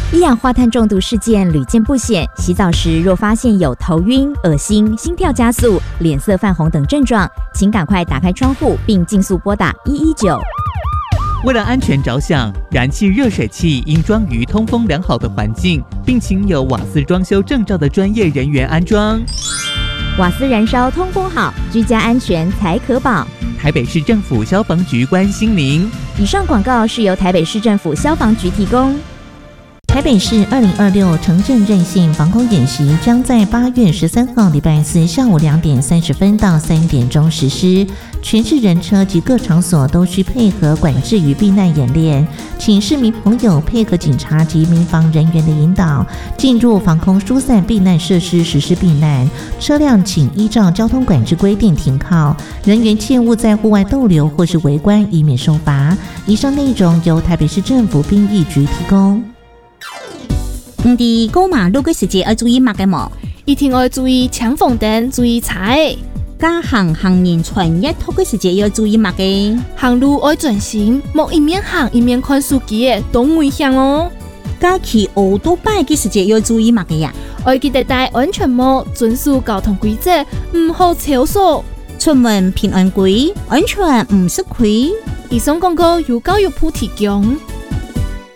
一氧化碳中毒事件屡见不鲜，洗澡时若发现有头晕、恶心、心跳加速、脸色泛红等症状，请赶快打开窗户并尽速拨打119。 为了安全着想，燃气热水器应装于通风良好的环境，并请有瓦斯装修证照的专业人员安装。 瓦斯燃烧通风好，居家安全才可保。 台北市政府消防局关心您。 以上广告是由台北市政府消防局提供。 台北市2026城镇韧性防空演习将在8月13号礼拜四下午2点30分到3点钟实施，全市人车及各场所都需配合管制与避难演练，请市民朋友配合警察及民防人员的引导，进入防空疏散避难设施实施避难，车辆请依照交通管制规定停靠，人员切勿在户外逗留或是围观，以免受罚。以上内容由台北市政府殡仪局提供。 伫过马路嘅时节要注意乜嘅冇？ 一定要注意抢红灯，注意踩。 加行人穿一套嘅时节要注意乜嘅？ 行路要专心，莫一面行一面看手机嘅，都危险哦。 加骑奧多拜嘅时节要注意乜嘅呀？ 要記得戴安全帽，遵守交通規則，唔好超速。 出門平安歸，安全唔識虧。 以上廣告由教育部提供。